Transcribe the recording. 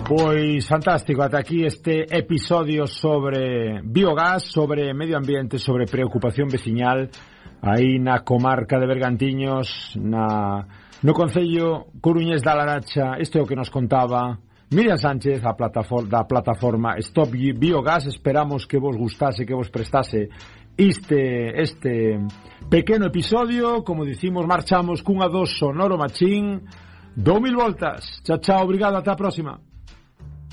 Pois fantástico, ata aquí este episodio sobre biogás, sobre medio ambiente, sobre preocupación veciñal aí na comarca de Bergantiños, no concello coruñés da Laracha. Isto é o que nos contaba Miriam Sánchez da plataforma Stop Biogás. Esperamos que vos gustase, que vos prestase este pequeno episodio. Como dicimos, marchamos cunha dos Sonoro Machín. 2000 voltas. Chao, chao, obrigado, ata a próxima.